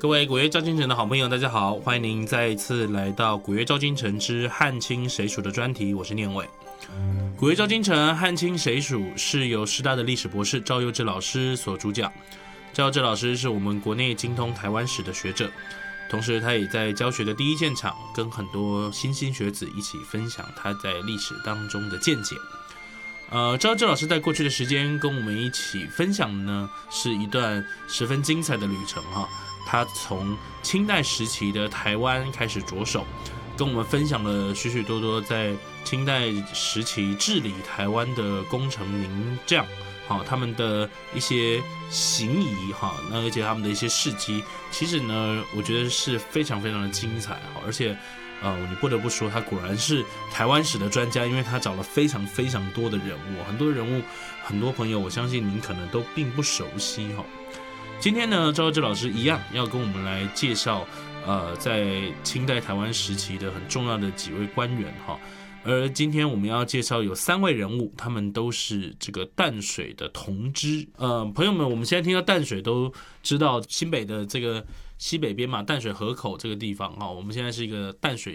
各位古月照今城的好朋友，大家好，欢迎您再一次来到古月照今城之汉清谁属的专题，我是念伟。古月照今城汉清谁属是由师大的历史博士赵佑志老师所主讲。赵佑志老师是我们国内精通台湾史的学者，同时他也在教学的第一现场跟很多新兴学子一起分享他在历史当中的见解。赵佑志老师在过去的时间跟我们一起分享的呢，是一段十分精彩的旅程哈。他从清代时期的台湾开始着手，跟我们分享了许许多多在清代时期治理台湾的功臣名将，他们的一些行仪那而且他们的一些事迹，其实呢，我觉得是非常非常的精彩而且你不得不说，他果然是台湾史的专家，因为他找了非常非常多的人物，很多人物，很多朋友，我相信您可能都并不熟悉今天呢，赵佑志老师一样要跟我们来介绍，在清代台湾时期的很重要的几位官员而今天我们要介绍有3位人物，他们都是这个淡水的同知。朋友们，我们现在听到淡水都知道新北的这个西北边嘛，淡水河口这个地方我们现在是一个淡水